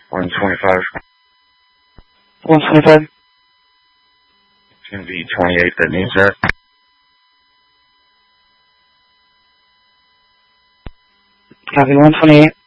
125. 125. It's going to be 28 that needs that. Copy, 128.